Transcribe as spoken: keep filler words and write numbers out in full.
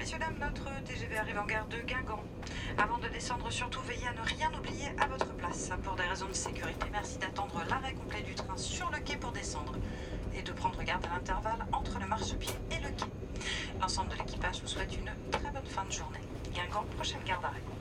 Messieurs, dames, notre T G V arrive en gare de Guingamp. Avant de descendre, surtout veillez à ne rien oublier à votre place. Pour des raisons de sécurité, merci d'attendre l'arrêt complet du train sur le quai pour descendre et de prendre garde à l'intervalle entre le marchepied et le quai. L'ensemble de l'équipage vous souhaite une très bonne fin de journée. Guingamp, prochaine gare d'arrêt.